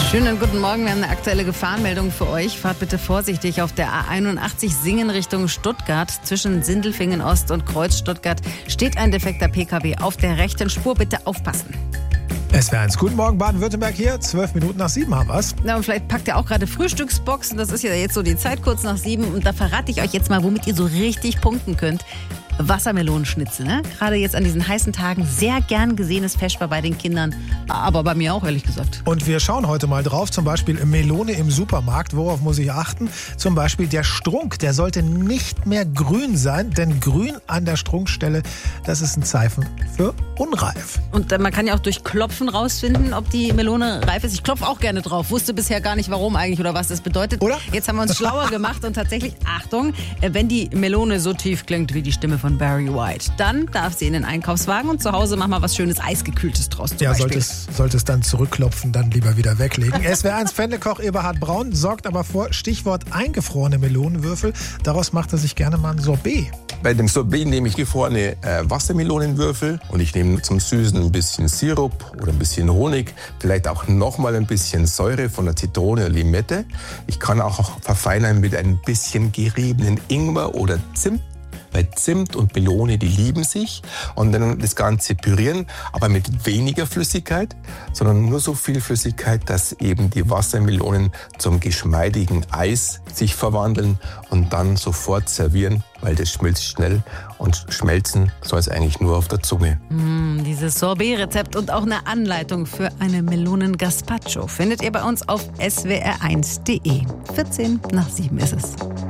Schönen guten Morgen, wir haben eine aktuelle Gefahrenmeldung für euch. Fahrt bitte vorsichtig auf der A81 Singen Richtung Stuttgart. Zwischen Sindelfingen Ost und Kreuz Stuttgart steht ein defekter PKW auf der rechten Spur. Bitte aufpassen. SWR1, guten Morgen Baden-Württemberg hier, 12 Minuten nach 7 haben wir's. Na, und vielleicht packt ihr auch gerade Frühstücksboxen, das ist ja jetzt so die Zeit, kurz nach 7. Und da verrate ich euch jetzt mal, womit ihr so richtig punkten könnt. Wassermelonenschnitzel, ne? Gerade jetzt an diesen heißen Tagen sehr gern gesehenes Feschbar bei den Kindern, aber bei mir auch, ehrlich gesagt. Und wir schauen heute mal drauf, zum Beispiel Melone im Supermarkt. Worauf muss ich achten? Zum Beispiel der Strunk, der sollte nicht mehr grün sein, denn grün an der Strunkstelle, das ist ein Zeichen für unreif. Und man kann ja auch durch Klopfen rausfinden, ob die Melone reif ist. Ich klopfe auch gerne drauf, wusste bisher gar nicht, warum eigentlich oder was das bedeutet. Oder? Jetzt haben wir uns schlauer gemacht und tatsächlich, Achtung, wenn die Melone so tief klingt wie die Stimme von Barry White, dann darf sie in den Einkaufswagen und zu Hause mach mal was Schönes Eisgekühltes draus. Ja, sollte es dann zurückklopfen, dann lieber wieder weglegen. SWR1 Pfändekoch Eberhard Braun sorgt aber vor, Stichwort eingefrorene Melonenwürfel. Daraus macht er sich gerne mal ein Sorbet. Bei dem Sorbet nehme ich gefrorene Wassermelonenwürfel und ich nehme zum Süßen ein bisschen Sirup oder ein bisschen Honig, vielleicht auch nochmal ein bisschen Säure von der Zitrone oder Limette. Ich kann auch verfeinern mit ein bisschen geriebenen Ingwer oder Zimt. Bei Zimt und Melone, die lieben sich, und dann das Ganze pürieren, aber mit weniger Flüssigkeit, sondern nur so viel Flüssigkeit, dass eben die Wassermelonen zum geschmeidigen Eis sich verwandeln und dann sofort servieren, weil das schmilzt schnell und schmelzen soll es eigentlich nur auf der Zunge. Dieses Sorbet-Rezept und auch eine Anleitung für eine Melonen-Gazpacho findet ihr bei uns auf swr1.de. 14 nach 7 ist es.